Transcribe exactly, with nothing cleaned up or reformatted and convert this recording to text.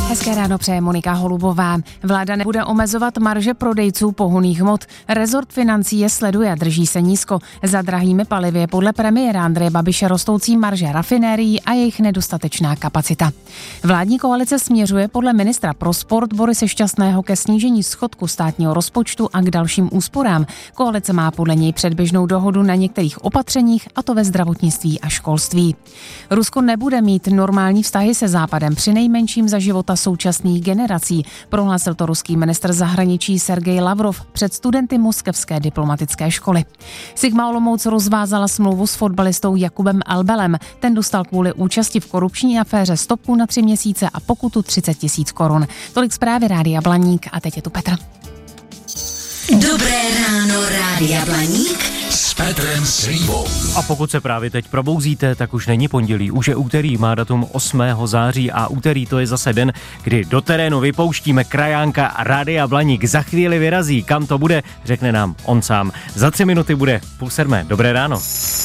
Hezké ráno přeje Monika Holubová. Vláda nebude omezovat marže prodejců pohonných hmot. Rezort financí je sleduje a drží se nízko. Za drahými palivy je podle premiéra Andreje Babiše rostoucí marže rafinérií a jejich nedostatečná kapacita. Vládní koalice směřuje podle ministra pro sport Borise Šťastného ke snížení schodku státního rozpočtu a k dalším úsporám. Koalice má podle něj předběžnou dohodu na některých opatřeních, a to ve zdravotnictví a školství. Rusko nebude mít normální vztahy se Západem, přinejmenším za života současných generací, prohlásil to ruský ministr zahraničí Sergej Lavrov před studenty Moskevské diplomatické školy. Sigma Olomouc rozvázala smlouvu s fotbalistou Jakubem Albelem. Ten dostal kvůli účasti v korupční aféře stopku na tři měsíce a pokutu třicet tisíc korun. Tolik zprávy Rádia Blaník a teď je tu Petr. Dobré ráno, Rádia Blaník s Petrem Slívou. A pokud se právě teď probouzíte, tak už není pondělí, už je úterý, má datum osmého září a úterý to je zase den, kdy do terénu vypouštíme krajánka Rádia Blaník. Za chvíli vyrazí, kam to bude, řekne nám on sám. Za tři minuty bude půl sedmé. Dobré ráno.